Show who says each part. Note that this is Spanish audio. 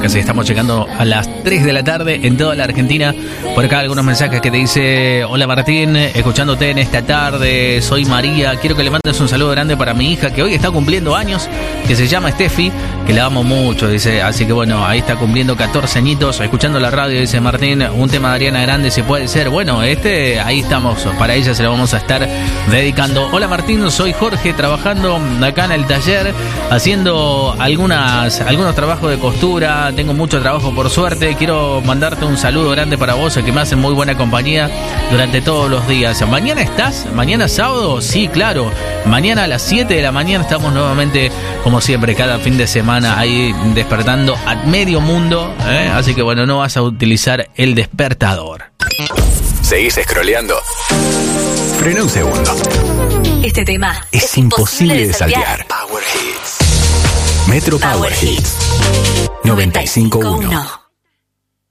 Speaker 1: casi estamos llegando a las 3 de la tarde en toda la Argentina. Por acá algunos mensajes que te dice: hola Martín, escuchándote en esta tarde, soy María, quiero que le mandes un saludo grande para mi hija que hoy está cumpliendo años, que se llama Steffi, que la amo mucho, dice. Así que bueno, ahí está cumpliendo 14 añitos, escuchando la radio, dice Martín, un tema de Ariana Grande si puede ser. Bueno, ahí estamos, para ella se lo vamos a estar dedicando. Hola Martín, soy Jorge, trabajando acá en el taller, haciendo algunos trabajos de costura, tengo mucho trabajo por suerte, quiero mandarte un saludo grande para vos, que me hacen muy buena compañía durante todos los días. ¿Mañana estás? ¿Mañana sábado? Sí, claro, mañana a las 7 de la mañana estamos nuevamente, como siempre, cada fin de semana ahí despertando a medio mundo, así que bueno, no vas a utilizar el despertador.
Speaker 2: ¿Seguís scrolleando? Frena un segundo.
Speaker 3: Este tema
Speaker 2: es imposible de saltear. Power Hits. Metro Power Hits 95.1.